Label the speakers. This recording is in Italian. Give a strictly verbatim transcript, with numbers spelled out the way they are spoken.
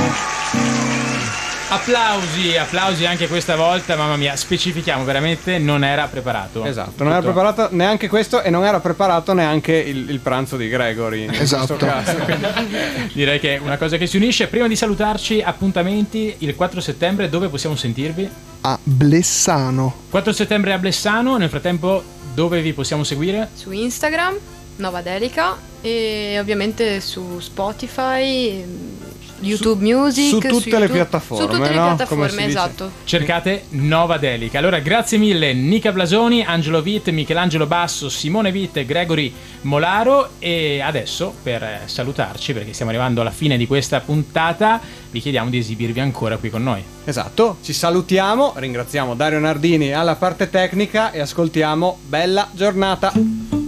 Speaker 1: Applausi, applausi anche questa volta, mamma mia, specifichiamo veramente, non era preparato.
Speaker 2: Esatto, non Tutto. era preparato neanche questo e non era preparato neanche il, il pranzo di Gregory. In
Speaker 3: esatto.
Speaker 2: questo caso. Quindi,
Speaker 1: direi che è una cosa che si unisce. Prima di salutarci, appuntamenti il quattro settembre, dove possiamo sentirvi?
Speaker 3: A Blessano.
Speaker 1: quattro settembre a Blessano, nel frattempo dove vi possiamo seguire?
Speaker 4: Su Instagram, Nova Delica, e ovviamente su Spotify, YouTube
Speaker 2: su,
Speaker 4: Music,
Speaker 2: su tutte
Speaker 4: su YouTube,
Speaker 2: le piattaforme,
Speaker 4: su tutte le
Speaker 2: no?
Speaker 4: piattaforme, esatto.
Speaker 1: Cercate Nova Delica. Allora, grazie mille Nica Blasoni, Angelo Vitt, Michelangelo Basso, Simone Vitt e Gregory Molaro. E adesso, per salutarci, perché stiamo arrivando alla fine di questa puntata, vi chiediamo di esibirvi ancora qui con noi.
Speaker 2: Esatto, ci salutiamo, ringraziamo Dario Nardini alla parte tecnica e ascoltiamo Bella Giornata.